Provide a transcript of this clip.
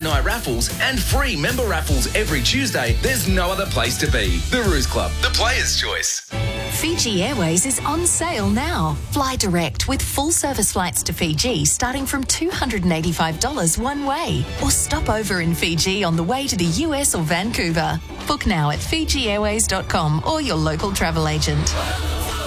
night raffles and free member raffles every Tuesday, there's no other place to be. The Ruse Club, the player's choice. Fiji Airways is on sale now. Fly direct with full service flights to Fiji starting from $285 one way. Or stop over in Fiji on the way to the US or Vancouver. Book now at FijiAirways.com or your local travel agent.